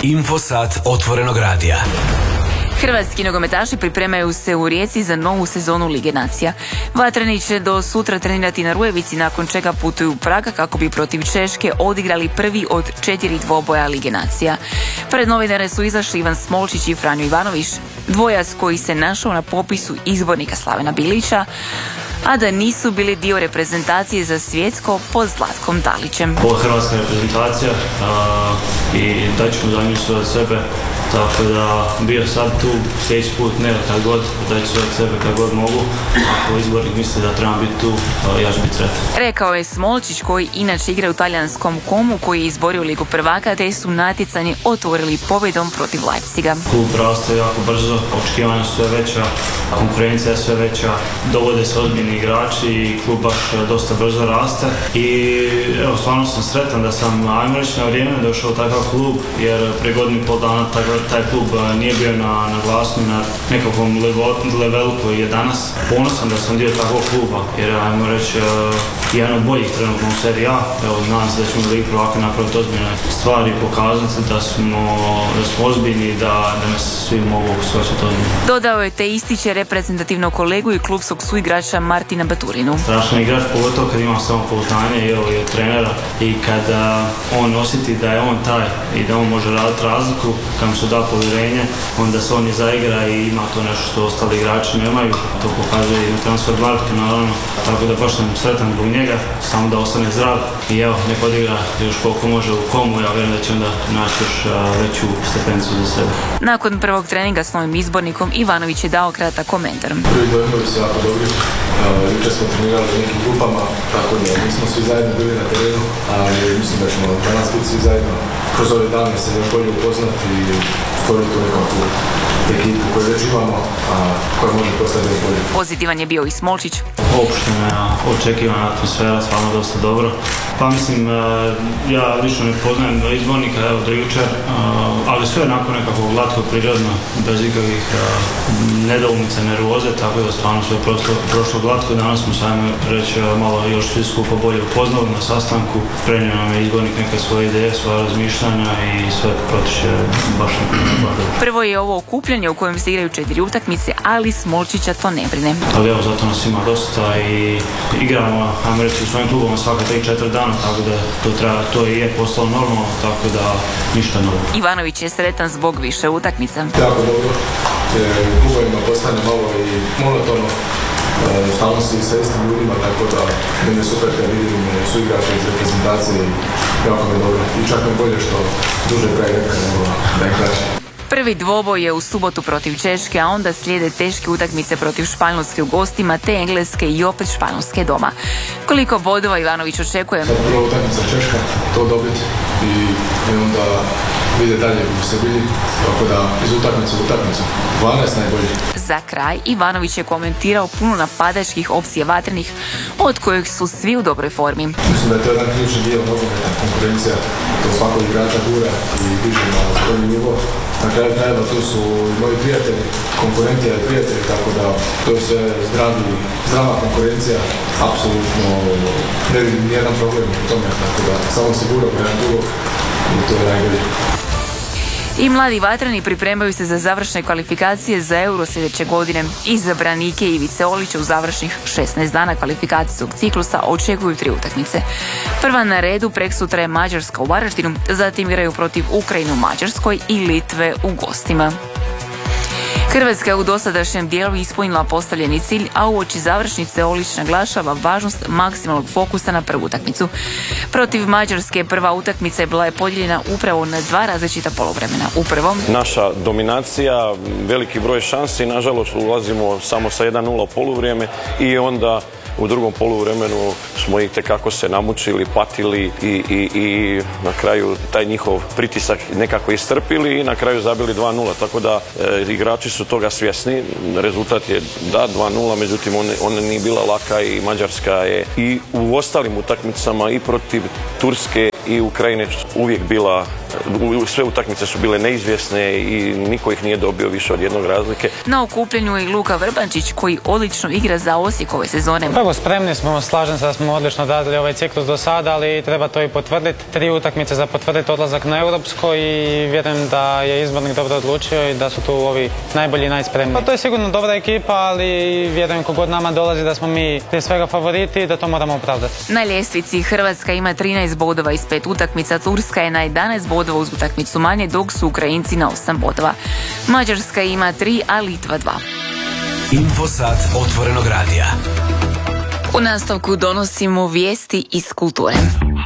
Infosat Otvorenog radija. Hrvatski nogometaši pripremaju se u Rijeci za novu sezonu Lige nacija. Vatreni će do sutra trenirati na Rujevici, nakon čega putuju u Prag kako bi protiv Češke odigrali prvi od 4 dvoboja Lige nacija. Pred novinare su izašli Ivan Smolčić i Franjo Ivanović, dvojac koji se našao na popisu izbornika Slavena Bilića, a da nisu bili dio reprezentacije za svjetsko pod Zlatkom Dalićem. Ovo je hrvatska reprezentacija i daćemo za nju sve od sebe, tako da bio sad tu, sljedeći put ne kad god, daću sve od sebe kad god mogu. Ako izbornik misli da trebam biti tu, ja ću biti sretan. Rekao je Smolčić, koji inače igra u talijanskom Komu, koji je izborio Ligu prvaka, te su natjecanje otvorili pobjedom protiv Leipziga. Klub raste jako brzo, očekivanja su sve veća, konkurencija je sve veća, dovode se ozbiljni igrači i klub baš dosta brzo raste. I evo, stvarno sam sretan da sam, ajmo reći, na vrijeme došao u takav klub, jer prije godinu i pol dana taj klub nije bio na glasu, na nekakvom levelu koji je danas. Ponosan da sam dio takvog kluba, jer ajmo reći jedan od boljih trenutno u seriji A. Evo, nadam se da ćemo u Ligi prvaka napraviti ozbiljne stvari i pokazati da smo ozbiljni, da nas svi mogu shvaćati ozbiljno. Dodao je te ističe reprezentativnog kolegu i klubskog suigrača Martina Baturinu. Strašan igrač, pogotovo kad ima samopouzdanje i od trenera, i kada on osjeti da je on taj i da on može raditi razliku, kad mu se da povjerenje, onda se on i zaigra i ima to nešto što ostali igrači nemaju. To pokazuje i na Transfermarktu, naravno. Tako da baš sam sretan zbog njega, samo da ostane zdrav i evo, nek odigra još koliko može u Komu, ja vjerujem da će onda naći još veću stepencu za sebe. Nakon prvog treninga s novim izbornikom, Ivanović je dao kratak komentar. Prvi dojmovi su jako dobri. Jučer smo trenirali u nekim grupama, tako da nismo svi zajedno bili na terenu, ali mislim da ćemo danas biti svi zajedno kroz ove dane se još bolje upoznati i stvoriti tu nekakvu ekipu koju već imamo, a koja može postati bolje. Pozitivan je bio i Smolčić. Opuštena, očekivana atmosfera, stvarno dosta dobro. Pa mislim, ja lično ne poznajem izbornika, evo do jučer, ali sve onako nekako glatko, prirodno, bez ikakvih nedoumica, nervoze, tako da stvarno sve prošlo glatko. Danas smo sami reći malo još svi skupo bolje upoznali na sastanku. Prenio nam je izbornik neke svoje ideje, svoje razmišljanja i sve protiče baš nekako. Prvo je ovo okupljanje u kojem se igraju 4 utakmice, ali Smolčića to ne brine. Ali evo, zato nas ima dosta i igramo, ajmo reći, u svojim klubama svaka 3-4 dana, tako da to i je postalo normalno, tako da ništa novo. Ivanović je sretan zbog više utakmica. Jako dobro, jer klubovima postane malo i monotono, stalno si sa istim ljudima, tako da mene super kad vidim suigrače iz reprezentacije i jako mi je dobro. I čak mi bolje što duže traje neka nego da je kraće. Prvi dvoboj je u subotu protiv Češke, a onda slijede teške utakmice protiv Španjolske u gostima, te Engleske i opet Španjolske doma. Koliko bodova Ivanović očekuje? Sad prva utakmica Češka, to dobiti i onda ide dalje u Sevilji, tako da iz utakmice u utakmicu 12 najbolji. Za kraj, Ivanović je komentirao puno napadačkih opcija Vatrenih, od kojih su svi u dobroj formi. Mislim da je to jedan ključni dio nogometa, konkurencija, to svakog igrača gura i diže na bolji nivo. Na kraju krajeva tu su moji prijatelji, konkurenti i prijatelji, tako da to je sve zdrava konkurencija, apsolutno ne vidim nijedan problem u tome, tako da samo sigurno jedan drugog i to je najbolje. I mladi Vatreni pripremaju se za završne kvalifikacije za Euro sljedeće godine. Izabranike Ivice Olića u završnih 16 dana kvalifikacijskog ciklusa očekuju 3 utakmice. Prva na redu preksutra je Mađarska u Varaždinu, zatim igraju protiv Ukrajine u Mađarskoj i Litve u gostima. Hrvatska je u dosadašnjem dijelu ispunila postavljeni cilj, a uoči završnice Olić naglašava važnost maksimalnog fokusa na prvu utakmicu. Protiv Mađarske prva utakmica je bila podijeljena upravo na 2 različita poluvremena. U prvom naša dominacija, veliki broj šansi, nažalost ulazimo samo sa 1-0 poluvrijeme i onda u drugom poluvremenu smo itekako se namučili, patili i na kraju taj njihov pritisak nekako istrpili i na kraju zabili 2-0. Tako da igrači su toga svjesni. Rezultat je da 2-0, međutim ona nije bila laka i Mađarska je i u ostalim utakmicama i protiv Turske i Ukrajine uvijek bila sve utakmice su bile neizvjesne i niko ih nije dobio više od jednog razlike. Na okupljenju je i Luka Vrbančić koji odlično igra za Osijek ove sezone. Prvo, spremni smo, slažem se da smo odlično odradili ovaj ciklus do sada, ali treba to i potvrditi. 3 utakmice za potvrditi odlazak na Europsko i vjerujem da je izbornik dobro odlučio i da su tu ovi najbolji i najspremniji. Pa to je sigurno dobra ekipa, ali vjerujem kogod nama dolazi da smo mi prije svega favoriti i da to moramo opravdati. Na ljestvici Hrvatska ima 13 bodova iz 5 utakmica, Turska je na 11 bodova uz utakmicu manje, dok su Ukrajinci na 8 bodova. Mađarska ima 3, a Litva 2. Infosat otvorenog radija. U nastavku donosimo vijesti iz kulture.